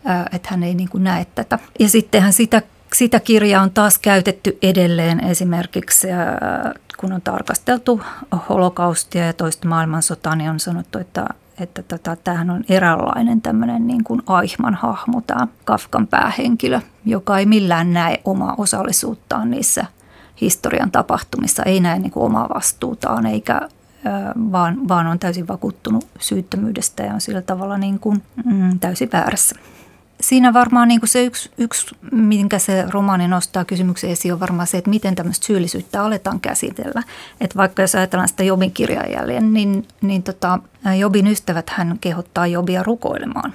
että hän ei niin kuin näe tätä. Ja sittenhän sitä kirjaa on taas käytetty edelleen esimerkiksi, kun on tarkasteltu holokaustia ja toista maailmansotaa, niin on sanottu, että tämähän on eräänlainen tämmöinen niin kuin Eichmann hahmo, tämä Kafkan päähenkilö, joka ei millään näe omaa osallisuuttaan niissä historian tapahtumissa, ei näe niin kuin omaa vastuutaan, vaan on täysin vakuuttunut syyttömyydestä ja on sillä tavalla niin kuin, täysin väärässä. Siinä varmaan niin kuin se yksi, minkä se romaani nostaa kysymyksen esiin, on varmaan se, että miten tämmöistä syyllisyyttä aletaan käsitellä. Että vaikka jos ajatellaan sitä Jobin kirjaa jälleen, niin Jobin ystävät hän kehottaa Jobia rukoilemaan.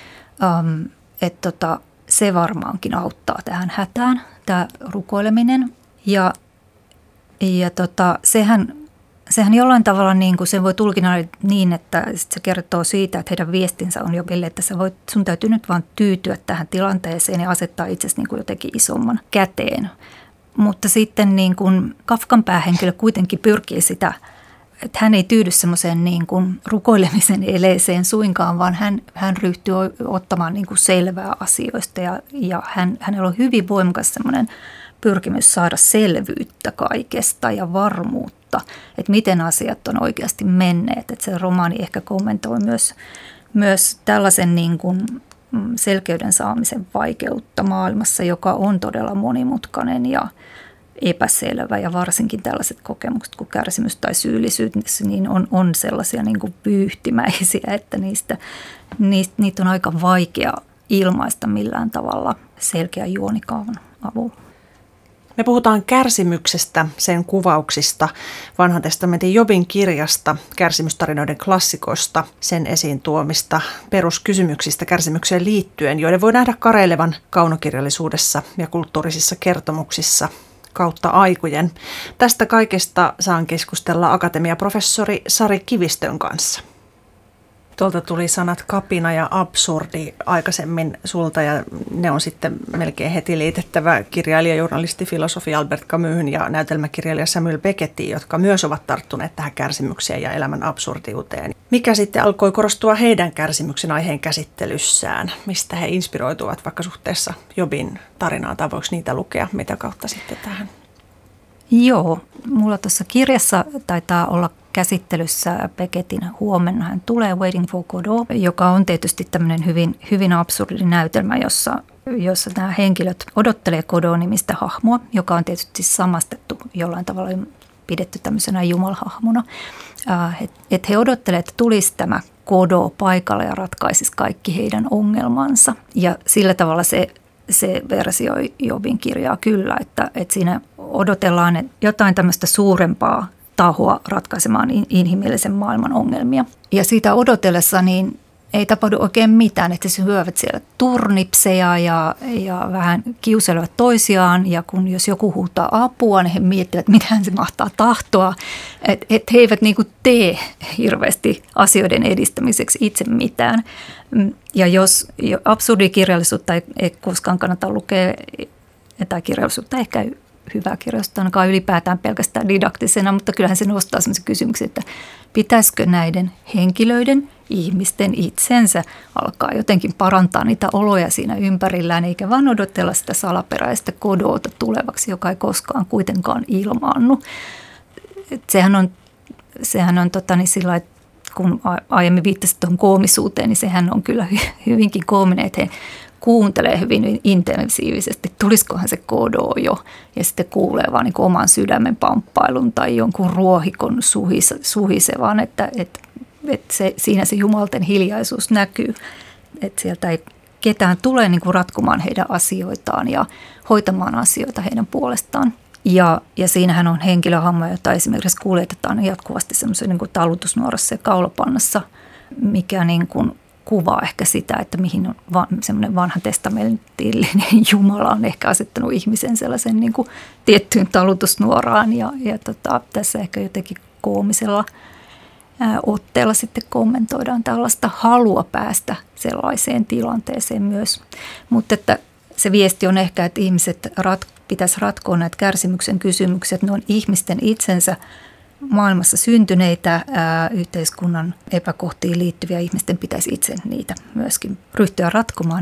Se varmaankin auttaa tähän hätään, tämä rukoileminen. Ja sehän jollain tavalla niin kuin sen voi tulkita niin, että se kertoo siitä, että heidän viestinsä on Jobille, että sun täytyy nyt vaan tyytyä tähän tilanteeseen ja asettaa itsesi niin kuin jotenkin isomman käteen. Mutta sitten niin kuin Kafkan päähenkilö kuitenkin pyrkii sitä, että hän ei tyydy semmoiseen niin kuin rukoilemisen eleeseen suinkaan, vaan hän ryhtyy ottamaan niin kuin selvää asioista ja hänellä on hyvin voimakas semmoinen pyrkimys saada selvyyttä kaikesta ja varmuutta, että miten asiat on oikeasti menneet. Että se romaani ehkä kommentoi myös tällaisen niin kuin selkeyden saamisen vaikeutta maailmassa, joka on todella monimutkainen ja epäselvä. Ja varsinkin tällaiset kokemukset kuin kärsimys tai syyllisyys, niin on sellaisia niin kuin pyyhtimäisiä, että niitä on aika vaikea ilmaista millään tavalla selkeän juonikaavan avulla. Me puhutaan kärsimyksestä, sen kuvauksista, Vanhan testamentin Jobin kirjasta, kärsimystarinoiden klassikosta, sen esiin tuomista peruskysymyksistä kärsimykseen liittyen, joiden voi nähdä kareilevan kaunokirjallisuudessa ja kulttuurisissa kertomuksissa kautta aikojen. Tästä kaikesta saan keskustella akatemiaprofessori Sari Kivistön kanssa. Tuolta tuli sanat kapina ja absurdi aikaisemmin sulta ja ne on sitten melkein heti liitettävä kirjailija, journalisti, filosofi Albert Camusin ja näytelmäkirjailija Samuel Beckettiin, jotka myös ovat tarttuneet tähän kärsimykseen ja elämän absurdiuteen. Mikä sitten alkoi korostua heidän kärsimyksen aiheen käsittelyssään? Mistä he inspiroituvat vaikka suhteessa Jobin tarinaan tai voiko niitä lukea? Mitä kautta sitten tähän? Joo, mulla tuossa kirjassa taitaa olla käsittelyssä Beckettin Huomenna hän tulee, Waiting for Godot, joka on tietysti tämmöinen hyvin, hyvin absurdi näytelmä, jossa nämä henkilöt odottelee Godot-nimistä hahmoa, joka on tietysti samastettu jollain tavalla pidetty tämmöisenä jumalhahmona. Että he odottelevat, että tulisi tämä Godot paikalle ja ratkaisisi kaikki heidän ongelmansa. Ja sillä tavalla se versioi Jobin kirjaa kyllä, että siinä odotellaan jotain tämmöistä suurempaa tahoa ratkaisemaan inhimillisen maailman ongelmia. Ja siitä odotellessa niin ei tapahdu oikein mitään, että se syövät siellä turnipseja ja vähän kiuselevat toisiaan. Ja jos joku huutaa apua, niin he miettivät, mitähän se mahtaa tahtoa. Että he eivät niin kuin tee hirveästi asioiden edistämiseksi itse mitään. Ja jos absurdikirjallisuutta ei koskaan kannata lukea, tai kirjallisuutta ehkä hyvää kirjallisuutta ainakaan ylipäätään pelkästään didaktisena, mutta kyllähän se nostaa sellaisen kysymyksen, että pitäisikö näiden henkilöiden, ihmisten itsensä alkaa jotenkin parantaa niitä oloja siinä ympärillään, eikä vaan odotella sitä salaperäistä Godota tulevaksi, joka ei koskaan kuitenkaan ilmaannu. Sehän on sillä, että kun aiemmin viittasit tuohon koomisuuteen, niin sehän on kyllä hyvinkin koominen, että he kuuntelee hyvin intensiivisesti, tulisikohan se Godot jo, ja sitten kuulee vaan niin kuin oman sydämen pamppailun tai jonkun ruohikon suhisevan, että siinä se jumalten hiljaisuus näkyy, että sieltä ei ketään tule niin kuin ratkomaan heidän asioitaan ja hoitamaan asioita heidän puolestaan. Ja siinähän on henkilöhahmo, jota esimerkiksi kuljetetaan jatkuvasti semmoisen niin kuin talutusnuorassa ja kaulapannassa, mikä niin kuin kuvaa ehkä sitä, että mihin on semmoinen vanha testamentillinen Jumala on ehkä asettanut ihmisen sellaisen niin kuin tiettyyn talutusnuoraan. Ja tässä ehkä jotenkin koomisella otteella sitten kommentoidaan tällaista halua päästä sellaiseen tilanteeseen myös. Mutta että se viesti on ehkä, että ihmiset pitäisi ratkoa näitä kärsimyksen kysymyksiä, että ne on ihmisten itsensä maailmassa syntyneitä yhteiskunnan epäkohtiin liittyviä, ihmisten pitäisi itse niitä myöskin ryhtyä ratkomaan.